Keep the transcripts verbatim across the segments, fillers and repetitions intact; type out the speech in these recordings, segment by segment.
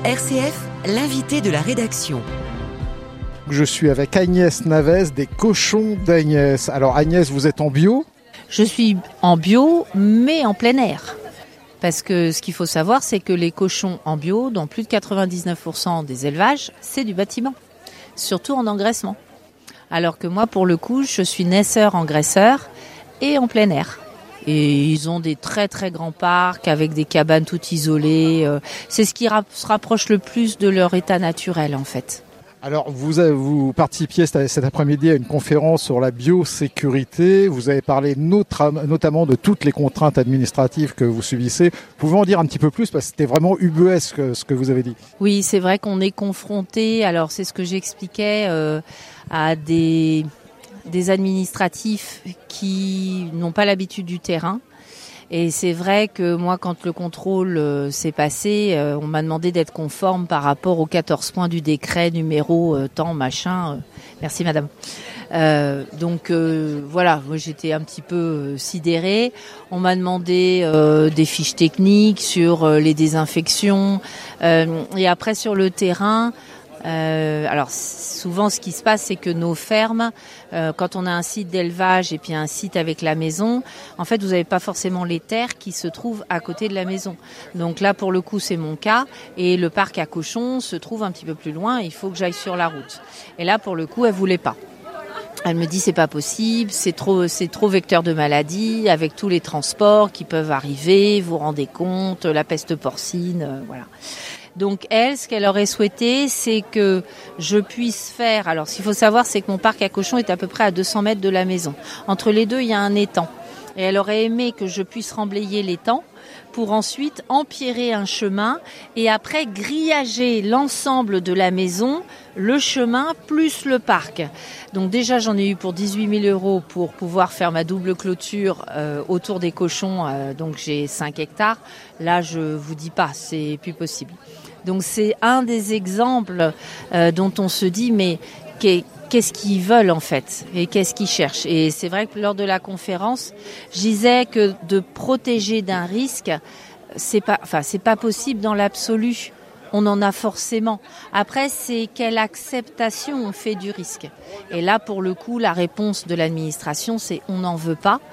R C F, l'invité de la rédaction. Je suis avec Agnès Navès des Cochons d'Agnès. Alors Agnès, vous êtes en bio ? Je suis en bio, mais en plein air. Parce que ce qu'il faut savoir, c'est que les cochons en bio, dans plus de quatre-vingt-dix-neuf pour cent des élevages, c'est du bâtiment, surtout en engraissement. Alors que moi, pour le coup, je suis naisseur-engraisseur et en plein air. Et ils ont des très très grands parcs avec des cabanes toutes isolées. C'est ce qui se rapproche le plus de leur état naturel en fait. Alors vous, avez, vous participiez cet après-midi à une conférence sur la biosécurité. Vous avez parlé notre, notamment de toutes les contraintes administratives que vous subissez. Pouvez-vous en dire un petit peu plus parce que c'était vraiment ubuesque ce que vous avez dit. Oui, c'est vrai qu'on est confronté, alors c'est ce que j'expliquais, euh, à des... des administratifs qui n'ont pas l'habitude du terrain. Et c'est vrai que moi, quand le contrôle euh, s'est passé, euh, on m'a demandé d'être conforme par rapport aux quatorze points du décret numéro euh, tant machin. Euh, merci madame. Euh, donc euh, voilà, moi j'étais un petit peu euh, sidérée. On m'a demandé euh, des fiches techniques sur euh, les désinfections. Euh, et après sur le terrain, Euh, alors souvent ce qui se passe c'est que nos fermes, euh, quand on a un site d'élevage et puis un site avec la maison, en fait vous n'avez pas forcément les terres qui se trouvent à côté de la maison. Donc là pour le coup c'est mon cas et le parc à cochons se trouve un petit peu plus loin, il faut que j'aille sur la route. Et là pour le coup elle voulait pas. Elle me dit c'est pas possible, c'est trop, c'est trop vecteur de maladie avec tous les transports qui peuvent arriver, vous vous rendez compte, la peste porcine, euh, voilà. Donc elle, ce qu'elle aurait souhaité, c'est que je puisse faire... Alors ce qu'il faut savoir, c'est que mon parc à cochons est à peu près à deux cents mètres de la maison. Entre les deux, il y a un étang. Et elle aurait aimé que je puisse remblayer l'étang pour ensuite empierrer un chemin et après grillager l'ensemble de la maison, le chemin plus le parc. Donc déjà, j'en ai eu pour dix-huit mille euros pour pouvoir faire ma double clôture euh, autour des cochons. Euh, donc j'ai cinq hectares. Là, je vous dis pas, c'est plus possible. Donc c'est un des exemples euh, dont on se dit mais qu'est-ce qu'ils veulent en fait et qu'est-ce qu'ils cherchent. Et c'est vrai que lors de la conférence, je disais que de protéger d'un risque, c'est pas, enfin c'est pas possible dans l'absolu. On en a forcément. Après, c'est quelle acceptation on fait du risque. Et là, pour le coup, la réponse de l'administration, c'est on n'en veut pas.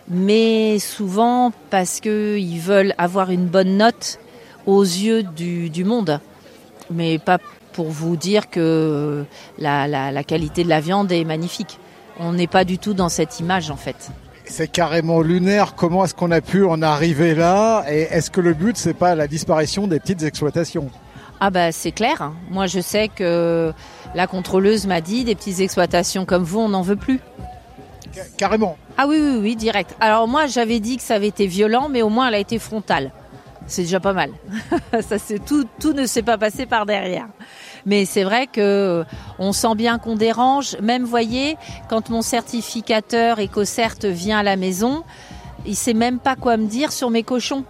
Mais souvent parce qu'ils veulent avoir une bonne note aux yeux du, du monde, mais pas pour vous dire que la, la, la qualité de la viande est magnifique. On n'est pas du tout dans cette image en fait. C'est carrément lunaire. Comment est-ce qu'on a pu en arriver là ? Et est-ce que le but, c'est pas la disparition des petites exploitations ? Ah bah c'est clair. Moi je sais que la contrôleuse m'a dit des petites exploitations comme vous, on n'en veut plus. Carrément. Ah oui, oui, oui, direct. Alors moi j'avais dit que ça avait été violent, mais au moins elle a été frontale. C'est déjà pas mal. Ça, c'est tout, tout ne s'est pas passé par derrière. Mais c'est vrai que on sent bien qu'on dérange. Même, voyez, quand mon certificateur EcoCert vient à la maison, il sait même pas quoi me dire sur mes cochons.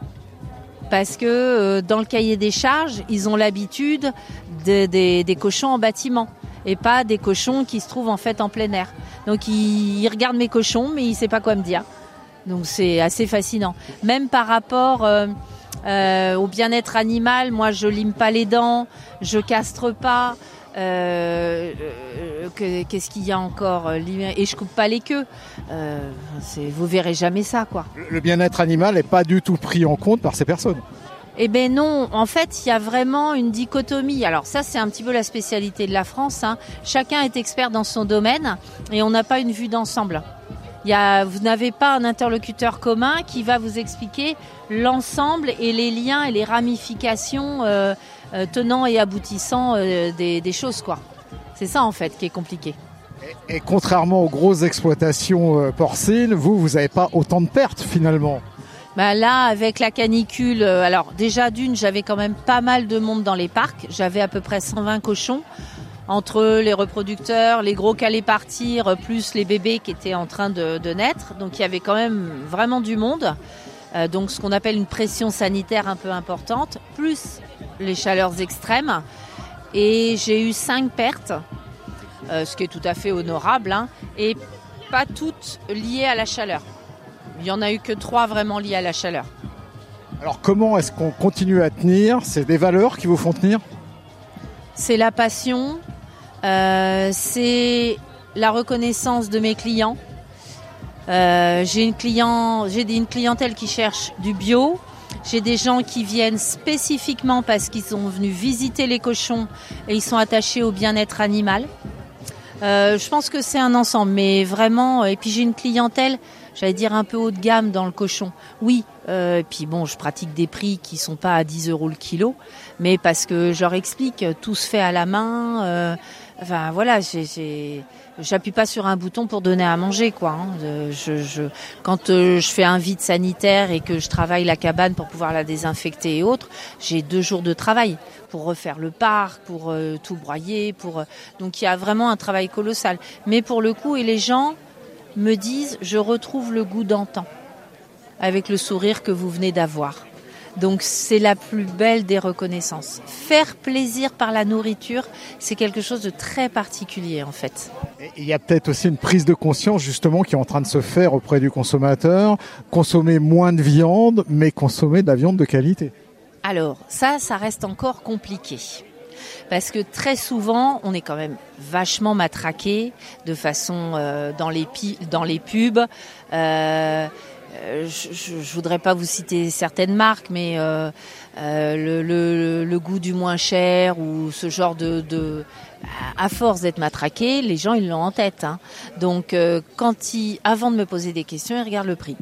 Parce que euh, dans le cahier des charges, ils ont l'habitude de, de, des cochons en bâtiment et pas des cochons qui se trouvent en fait en plein air. Donc il, il regarde mes cochons, mais il sait pas quoi me dire. Donc c'est assez fascinant. Même par rapport... Euh, Euh, au bien-être animal, moi je lime pas les dents, je castre pas, euh, euh, que, qu'est-ce qu'il y a encore, et je coupe pas les queues. Euh, c'est, vous verrez jamais ça quoi. Le bien-être animal n'est pas du tout pris en compte par ces personnes. Eh ben non, en fait il y a vraiment une dichotomie. Alors ça c'est un petit peu la spécialité de la France, hein. Chacun est expert dans son domaine et on n'a pas une vue d'ensemble. Il y a, vous n'avez pas un interlocuteur commun qui va vous expliquer l'ensemble et les liens et les ramifications euh, euh, tenants et aboutissants euh, des, des choses, quoi. C'est ça, en fait, qui est compliqué. Et, et contrairement aux grosses exploitations euh, porcines, vous, vous n'avez pas autant de pertes, finalement. Bah là, avec la canicule, euh, alors déjà d'une, j'avais quand même pas mal de monde dans les parcs. J'avais à peu près cent vingt cochons. Entre les reproducteurs, les gros qui allaient partir, plus les bébés qui étaient en train de, de naître. Donc il y avait quand même vraiment du monde. Euh, donc ce qu'on appelle une pression sanitaire un peu importante, plus les chaleurs extrêmes. Et j'ai eu cinq pertes, euh, ce qui est tout à fait honorable, hein, et pas toutes liées à la chaleur. Il n'y en a eu que trois vraiment liées à la chaleur. Alors comment est-ce qu'on continue à tenir? C'est des valeurs qui vous font tenir? C'est la passion, euh, c'est la reconnaissance de mes clients. Euh, j'ai une client, j'ai une clientèle qui cherche du bio. J'ai des gens qui viennent spécifiquement parce qu'ils sont venus visiter les cochons et ils sont attachés au bien-être animal. Euh, je pense que c'est un ensemble, mais vraiment. Et puis j'ai une clientèle, j'allais dire un peu haut de gamme dans le cochon. Oui. Euh, et puis bon, je pratique des prix qui sont pas à dix euros le kilo, mais parce que je leur explique, tout se fait à la main. Euh, enfin voilà, j'ai, j'ai, j'appuie pas sur un bouton pour donner à manger, quoi. Hein. Je, je, quand euh, je fais un vide sanitaire et que je travaille la cabane pour pouvoir la désinfecter et autres, j'ai deux jours de travail pour refaire le parc, pour euh, tout broyer, pour euh, donc il y a vraiment un travail colossal. Mais pour le coup, et les gens me disent, je retrouve le goût d'antan avec le sourire que vous venez d'avoir. Donc c'est la plus belle des reconnaissances. Faire plaisir par la nourriture, c'est quelque chose de très particulier en fait. Il y a peut-être aussi une prise de conscience justement qui est en train de se faire auprès du consommateur. Consommer moins de viande, mais consommer de la viande de qualité. Alors ça, ça reste encore compliqué. Parce que très souvent, on est quand même vachement matraqué de façon euh, dans les pi- dans les pubs. Euh, je, ne voudrais pas vous citer certaines marques, mais euh, euh, le, le, le goût du moins cher ou ce genre de, de à force d'être matraqué, les gens ils l'ont en tête. Hein. Donc euh, quand ils, avant de me poser des questions, ils regardent le prix.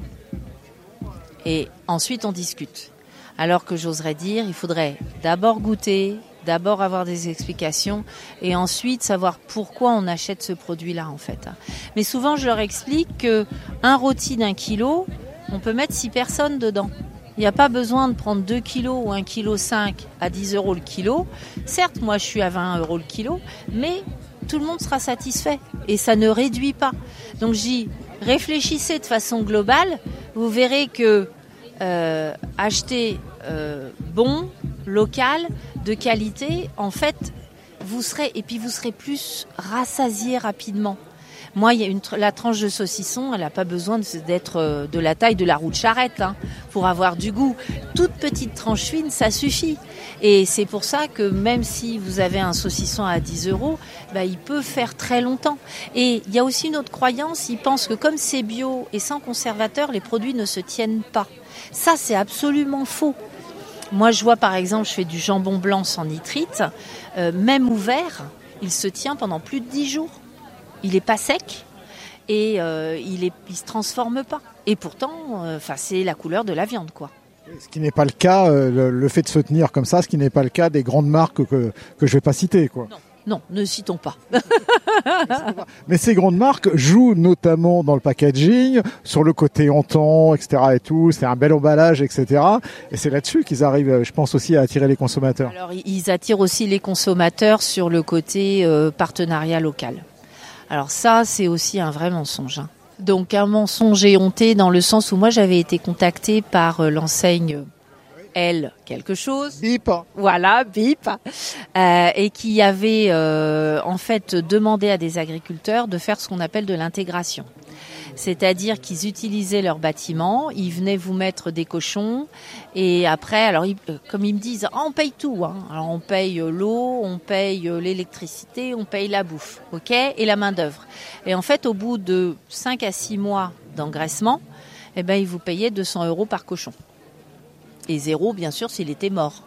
Et ensuite on discute. Alors que j'oserais dire, il faudrait d'abord goûter, d'abord avoir des explications et ensuite savoir pourquoi on achète ce produit-là en fait. Mais souvent je leur explique qu'un rôti d'un kilo, on peut mettre six personnes dedans. Il n'y a pas besoin de prendre deux kilos ou un kilo cinq à dix euros le kilo. Certes, moi je suis à vingt euros le kilo, mais tout le monde sera satisfait et ça ne réduit pas. Donc je dis, réfléchissez de façon globale, vous verrez que euh, acheter euh, bon, local, de qualité, en fait, vous serez, et puis vous serez plus rassasié rapidement. Moi, il y a une, la tranche de saucisson, elle n'a pas besoin de, d'être de la taille de la roue de charrette hein, pour avoir du goût. Toute petite tranche fine, ça suffit. Et c'est pour ça que même si vous avez un saucisson à dix euros, bah, il peut faire très longtemps. Et il y a aussi une autre croyance, ils pensent que comme c'est bio et sans conservateur, les produits ne se tiennent pas. Ça, c'est absolument faux. Moi, je vois par exemple, je fais du jambon blanc sans nitrite, euh, même ouvert, il se tient pendant plus de dix jours. Il n'est pas sec et euh, il ne il se transforme pas. Et pourtant, euh, c'est la couleur de la viande, quoi. Ce qui n'est pas le cas, euh, le, le fait de se tenir comme ça, ce qui n'est pas le cas des grandes marques que, que je ne vais pas citer, quoi. Non. Non, ne citons pas. Mais ces grandes marques jouent notamment dans le packaging, sur le côté antan, et cetera et tout. C'est un bel emballage, et cetera. Et c'est là-dessus qu'ils arrivent, je pense, aussi à attirer les consommateurs. Alors, ils attirent aussi les consommateurs sur le côté euh, partenariat local. Alors ça, c'est aussi un vrai mensonge. Hein. Donc un mensonge éhonté dans le sens où moi, j'avais été contactée par euh, l'enseigne Elle quelque chose. Bip. Voilà, bip. Euh, et qui avait euh, en fait demandé à des agriculteurs de faire ce qu'on appelle de l'intégration. C'est-à-dire qu'ils utilisaient leur bâtiment, ils venaient vous mettre des cochons et après, alors ils, comme ils me disent, oh, on paye tout. Hein. Alors on paye l'eau, on paye l'électricité, on paye la bouffe, ok, et la main d'œuvre. Et en fait, au bout de cinq à six mois d'engraissement, eh ben ils vous payaient deux cents euros par cochon. Et zéro, bien sûr, s'il était mort.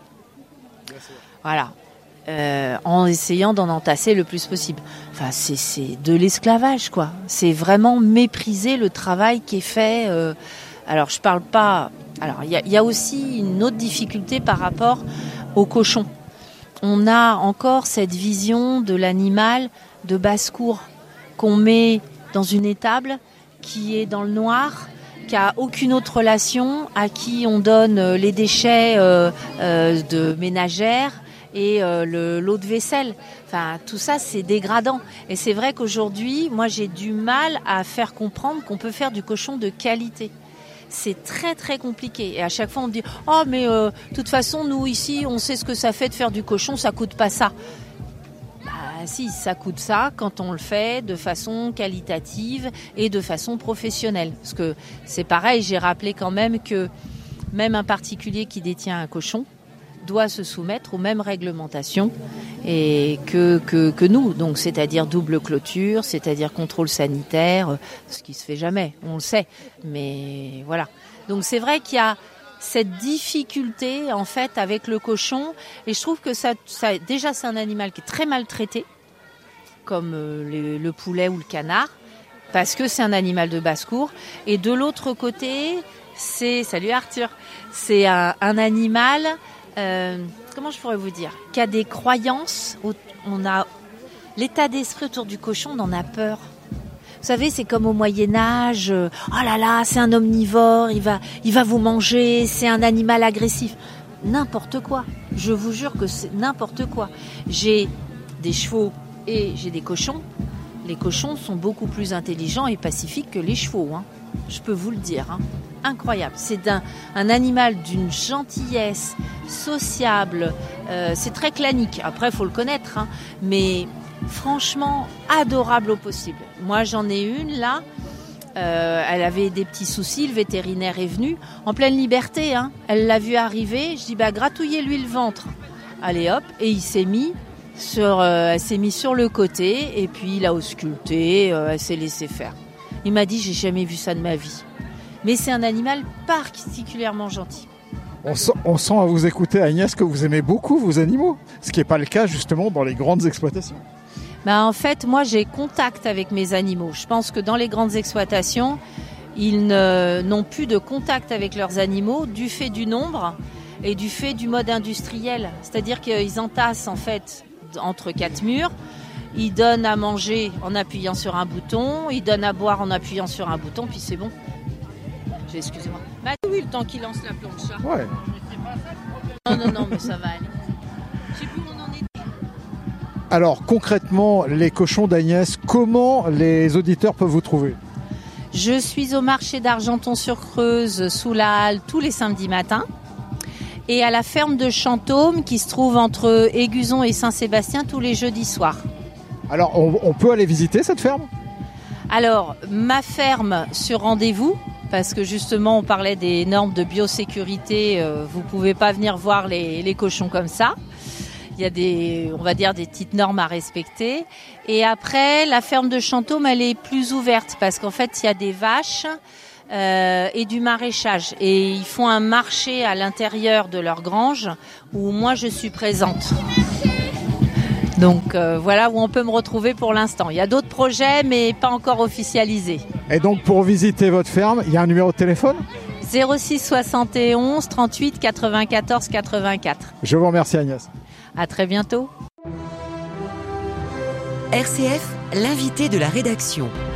Voilà. Euh, en essayant d'en entasser le plus possible. Enfin, c'est, c'est de l'esclavage, quoi. C'est vraiment mépriser le travail qui est fait. Euh, alors, je parle pas... Alors, il y, y a aussi une autre difficulté par rapport aux cochons. On a encore cette vision de l'animal de basse-cour qu'on met dans une étable qui est dans le noir, qui a aucune autre relation, à qui on donne les déchets euh, euh, de ménagères et euh, le, l'eau de vaisselle. Enfin, tout ça, c'est dégradant. Et c'est vrai qu'aujourd'hui, moi, j'ai du mal à faire comprendre qu'on peut faire du cochon de qualité. C'est très, très compliqué. Et à chaque fois, on me dit « Oh, mais de euh, toute façon, nous, ici, on sait ce que ça fait de faire du cochon, ça coûte pas ça. » Bah si, ça coûte ça quand on le fait de façon qualitative et de façon professionnelle. Parce que c'est pareil, j'ai rappelé quand même que même un particulier qui détient un cochon doit se soumettre aux mêmes réglementations et que, que, que nous, donc c'est-à-dire double clôture, c'est-à-dire contrôle sanitaire, ce qui se fait jamais, on le sait, mais voilà. Donc c'est vrai qu'il y a cette difficulté en fait avec le cochon, et je trouve que ça, ça déjà c'est un animal qui est très maltraité, comme euh, le, le poulet ou le canard, parce que c'est un animal de basse-cour, et de l'autre côté, c'est, salut Arthur, c'est un, un animal, euh, comment je pourrais vous dire, qui a des croyances, on a l'état d'esprit autour du cochon, on en a peur. Vous savez, c'est comme au Moyen-Âge, euh, oh là là, c'est un omnivore, il va, il va vous manger, c'est un animal agressif. N'importe quoi, je vous jure que c'est n'importe quoi. J'ai des chevaux et j'ai des cochons. Les cochons sont beaucoup plus intelligents et pacifiques que les chevaux, hein. Je peux vous le dire, hein. Incroyable. C'est un, un animal d'une gentillesse, sociable, euh, c'est très clanique. Après, il faut le connaître, hein. Mais franchement, adorable au possible. Moi, j'en ai une là, euh, elle avait des petits soucis, le vétérinaire est venu, en pleine liberté, hein. Elle l'a vu arriver, je dis, bah, gratouillez-lui le ventre. Allez hop, et il s'est mis sur, euh, elle s'est mis sur le côté, et puis il a ausculté, euh, elle s'est laissée faire. Il m'a dit, j'ai jamais vu ça de ma vie. Mais c'est un animal particulièrement gentil. On sent, on sent à vous écouter, Agnès, que vous aimez beaucoup vos animaux, ce qui n'est pas le cas justement dans les grandes exploitations. Ben, en fait, moi j'ai contact avec mes animaux. Je pense que dans les grandes exploitations, ils ne, n'ont plus de contact avec leurs animaux du fait du nombre et du fait du mode industriel. C'est-à-dire qu'ils entassent en fait entre quatre murs. Ils donnent à manger en appuyant sur un bouton, ils donnent à boire en appuyant sur un bouton, puis c'est bon. J'ai, excusez-moi. Bah oui, le temps qu'il lance la plancha. Ouais. Non, non, non, mais ça va aller. Je sais plus où on en est. Alors concrètement, les cochons d'Agnès, comment les auditeurs peuvent vous trouver ? Je suis au marché d'Argenton-sur-Creuse, sous la halle, tous les samedis matins. Et à la ferme de Chantôme, qui se trouve entre Aiguzon et Saint-Sébastien, tous les jeudis soirs. Alors, on, on peut aller visiter cette ferme ? Alors, ma ferme sur rendez-vous, parce que justement, on parlait des normes de biosécurité. Euh, vous pouvez pas venir voir les, les cochons comme ça. Il y a des, on va dire, des petites normes à respecter. Et après, la ferme de Chantôme, elle est plus ouverte, parce qu'en fait, il y a des vaches euh, et du maraîchage. Et ils font un marché à l'intérieur de leur grange, où moi, je suis présente. Donc euh, voilà où on peut me retrouver pour l'instant. Il y a d'autres projets, mais pas encore officialisés. Et donc pour visiter votre ferme, il y a un numéro de téléphone ? zéro six soixante et onze trente-huit quatre-vingt-quatorze quatre-vingt-quatre. Je vous remercie, Agnès. À très bientôt. R C F, l'invité de la rédaction.